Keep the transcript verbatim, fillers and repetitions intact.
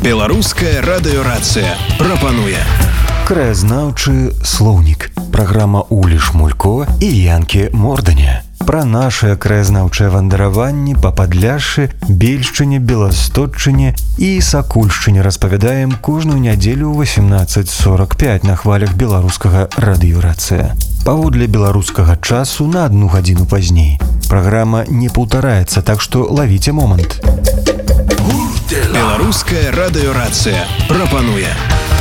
Беларуская радыёрацыя прапануе краязнаўчы слоўнік. Праграма Улі Шмулько і Янкі Морданя. Пра нашыя краязнаўчыя вандараванні па Падляшшы, Бельшчыне, Беластотчыне і Сакульшчыне распавядаем кожную нядзелю ў восемнадцаць сорок пять на хвалях беларускага радыёрацыя. Паводле беларускага часу на адну гадзіну пазней. Праграма не паўтараецца, так што лавіце момант. Беларуская радыёрацыя прапануе